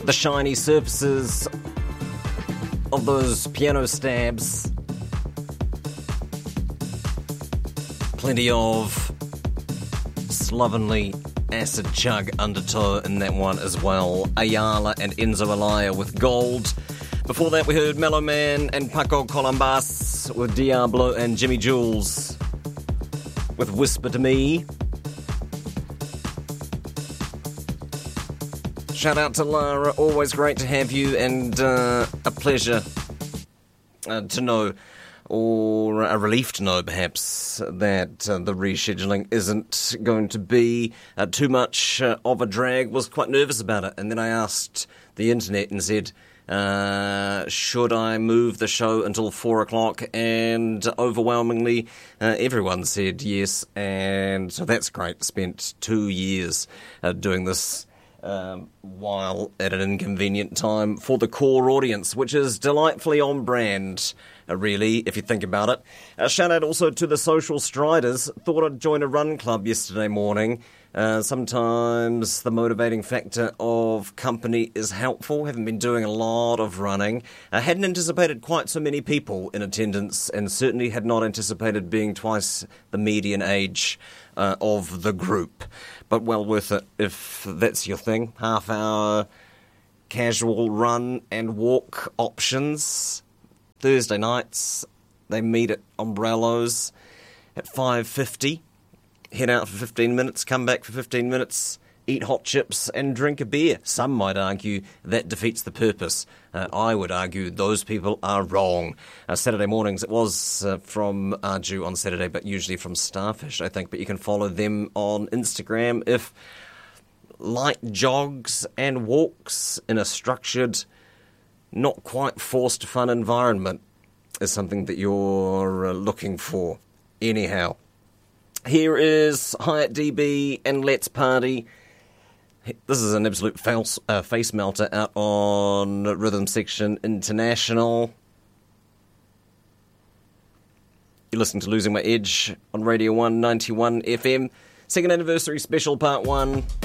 the shiny surfaces of those piano stabs. Plenty of slovenly acid chug undertow in that one as well. Ayala and Enzo Alaya with Gold. Before that we heard Mellow Man and Paco Columbus with Diablo and Jimmy Jules with Whisper to Me. Shout out to Lara, always great to have you, and a pleasure to know, or a relief to know perhaps, that the rescheduling isn't going to be too much of a drag. Was quite nervous about it, and then I asked the internet and said, should I move the show until 4 o'clock? And overwhelmingly everyone said yes, and so that's great. Spent 2 years doing this while at an inconvenient time for the core audience, which is delightfully on brand, really, if you think about it. Shout out also to the Social Striders. Thought I'd join a run club yesterday morning. Sometimes the motivating factor of company is helpful. Haven't been doing a lot of running. Hadn't anticipated quite so many people in attendance, and certainly had not anticipated being twice the median age of the group. But well worth it if that's your thing. Half-hour casual run and walk options. Thursday nights, they meet at Umbrellos at 5:50. Head out for 15 minutes, come back for 15 minutes, eat hot chips and drink a beer. Some might argue that defeats the purpose. I would argue those people are wrong. Saturday mornings, it was from Arju on Saturday, but usually from Starfish, I think. But you can follow them on Instagram if light jogs and walks in a structured, not quite forced fun environment is something that you're looking for. Anyhow, here is Hyatt DB and Let's Party. This is an absolute face melter out on Rhythm Section International. You're listening to Losing My Edge on Radio 191 FM. Second anniversary special part 1.